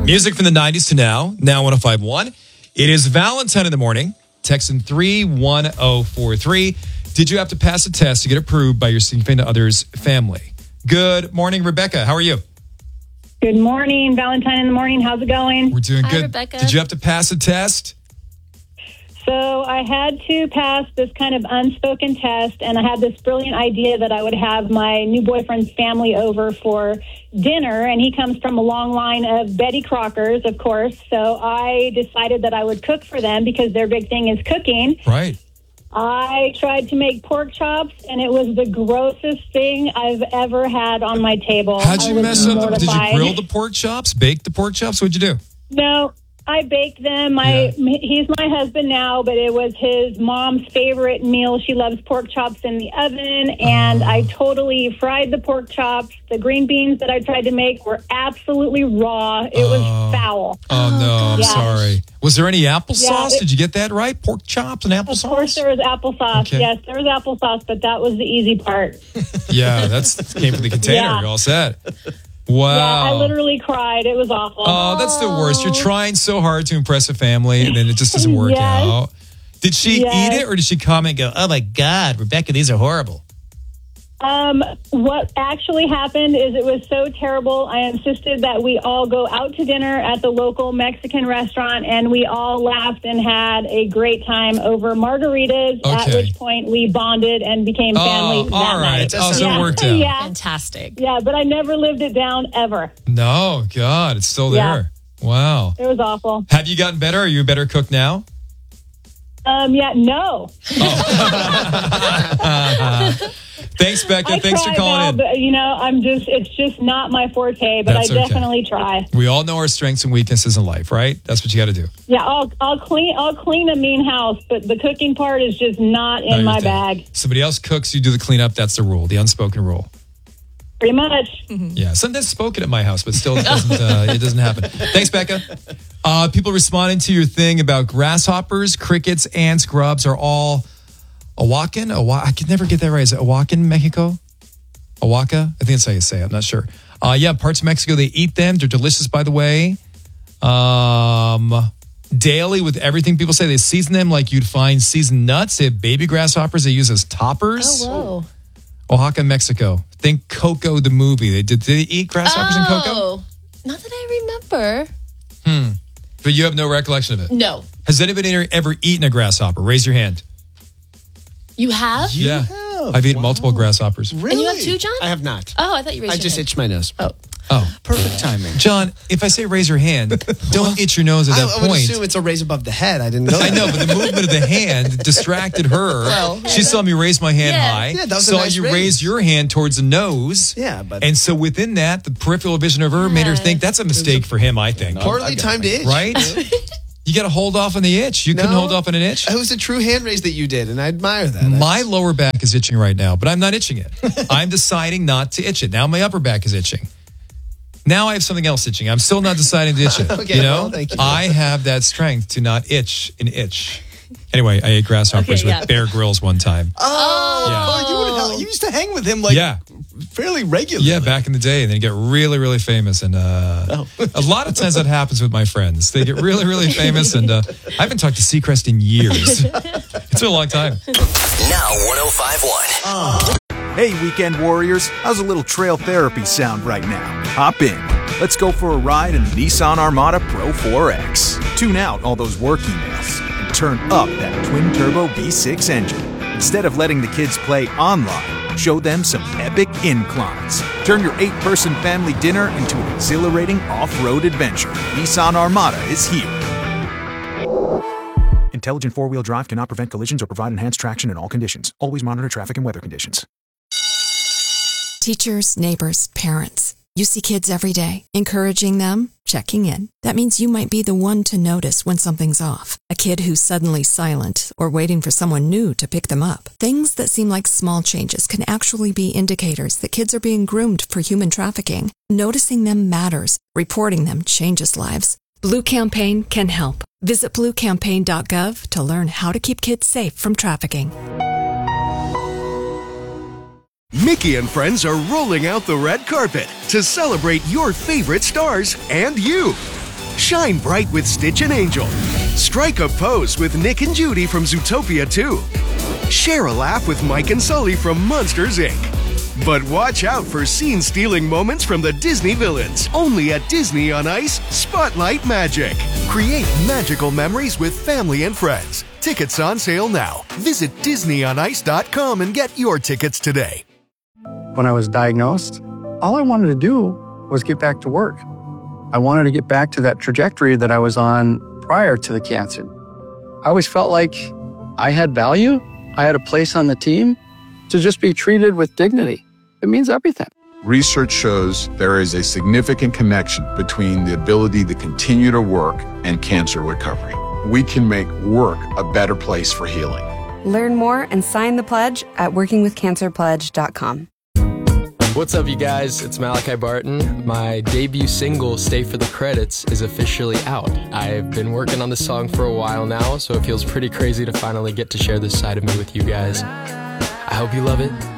Music from the 90s to now 105.1. It is Valentine in the morning. Text in 31043. Did you have to pass a test to get approved by your significant other's family? Good morning, Rebecca. How are you? Good morning, Valentine in the morning. How's it going? We're doing Hi, good. Rebecca. Did you have to pass a test? So I had to pass this kind of unspoken test, and I had this brilliant idea that I would have my new boyfriend's family over for dinner, and he comes from a long line of Betty Crockers, of course. So I decided that I would cook for them because their big thing is cooking. Right. I tried to make pork chops, and it was the grossest thing I've ever had on my table. How'd you mess up? Did you mortified. grill the pork chops? Bake the pork chops? What'd you do? No, I baked them. He's my husband now, but it was his mom's favorite meal. She loves pork chops in the oven, and I totally fried the pork chops. The green beans that I tried to make were absolutely raw. It was foul. Oh, no. I'm gosh. sorry. Was there any applesauce? Yeah, Did you get that right? Pork chops and applesauce? Of course there was applesauce. Okay. Yes, there was applesauce, but that was the easy part. Yeah, that came from the container. Yeah. You're all set. Wow. Yeah, I literally cried. It was awful. Oh, that's the worst. You're trying so hard to impress a family, and then it just doesn't work Yes. out. Did she Yes. eat it, or did she comment and go, oh, my God, Rebecca, these are horrible? What actually happened is it was so terrible. I insisted that we all go out to dinner at the local Mexican restaurant, and we all laughed and had a great time over margaritas, at Okay. which point we bonded and became family that all right. night. Oh, so it worked out. Yeah, Fantastic. yeah, but I never lived it down ever. No, God, it's still Yeah. there. Wow. It was awful. Have you gotten better? Are you a better cook now? No. Thanks, Becca. I Thanks for try, calling Val, in. but, it's just not my forte, but That's I okay. definitely try. We all know our strengths and weaknesses in life, right? That's what you got to do. Yeah, I'll clean a mean house, but the cooking part is just not Not in your my thing. bag. Somebody else cooks, you do the cleanup. That's the rule, the unspoken rule. Pretty much. Yeah, sometimes spoken at my house, but still it doesn't happen. Thanks, Becca. People responding to your thing about grasshoppers, crickets, ants, grubs are all Awakan. I can never get that right. Is it Awakan, Mexico? Awaka? I think that's how you say it. I'm not sure. Yeah, parts of Mexico, they eat them. They're delicious, by the way. Daily with everything people say. They season them like you'd find seasoned nuts. They have baby grasshoppers they use as toppers. Oh, whoa. Oaxaca, Mexico. Think Coco the movie. Did they eat grasshoppers in Coco? Oh, not that I remember. But you have no recollection of it. No. Has anybody here ever eaten a grasshopper? Raise your hand. You have? Yeah. I've eaten multiple grasshoppers. Really? And you have two, John? I have not. Oh, I thought you raised I your just hand. itched my nose. Oh. Oh. Perfect timing. John, if I say raise your hand, don't itch your nose at that I would point. assume it's a raise above the head. I didn't know. I know, but the movement of the hand distracted her. Well, she saw me raise my hand Yeah. high. Yeah, that was a saw nice you raise. raise your hand towards the nose. Yeah, but And so within that, the peripheral vision of her made her think that's a mistake for him, I think. poorly timed itch. Right? You got to hold off on the itch. You couldn't No. hold off on an itch? It was a true hand raise that you did, and I admire that. My lower back is itching right now, but I'm not itching it. I'm deciding not to itch it. Now my upper back is itching. Now I have something else itching. I'm still not deciding to itch it. Okay, you know? well, thank you. I have that strength to not itch an itch. Anyway, I ate grasshoppers Okay, yeah. with Bear Grylls one time. You used to hang with him like fairly regularly. Yeah, back in the day. And then you get really, really famous. And a lot of times that happens with my friends. They get really, really famous. And I haven't talked to Seacrest in years. It's been a long time. Now 105.1. Hey, weekend warriors, how's a little trail therapy sound right now? Hop in. Let's go for a ride in the Nissan Armada Pro 4X. Tune out all those work emails and turn up that twin-turbo V6 engine. Instead of letting the kids play online, show them some epic inclines. Turn your 8-person family dinner into an exhilarating off-road adventure. Nissan Armada is here. Intelligent four-wheel drive cannot prevent collisions or provide enhanced traction in all conditions. Always monitor traffic and weather conditions. Teachers, neighbors, parents. You see kids every day. Encouraging them, checking in. That means you might be the one to notice when something's off. A kid who's suddenly silent or waiting for someone new to pick them up. Things that seem like small changes can actually be indicators that kids are being groomed for human trafficking. Noticing them matters. Reporting them changes lives. Blue Campaign can help. Visit bluecampaign.gov to learn how to keep kids safe from trafficking. Mickey and friends are rolling out the red carpet to celebrate your favorite stars and you. Shine bright with Stitch and Angel. Strike a pose with Nick and Judy from Zootopia 2. Share a laugh with Mike and Sully from Monsters, Inc. But watch out for scene-stealing moments from the Disney villains. Only at Disney on Ice Spotlight Magic. Create magical memories with family and friends. Tickets on sale now. Visit DisneyOnIce.com and get your tickets today. When I was diagnosed, all I wanted to do was get back to work. I wanted to get back to that trajectory that I was on prior to the cancer. I always felt like I had value. I had a place on the team. To just be treated with dignity, it means everything. Research shows there is a significant connection between the ability to continue to work and cancer recovery. We can make work a better place for healing. Learn more and sign the pledge at workingwithcancerpledge.com. What's up, you guys? It's Malachi Barton. My debut single, Stay for the Credits, is officially out. I've been working on this song for a while now, so it feels pretty crazy to finally get to share this side of me with you guys. I hope you love it.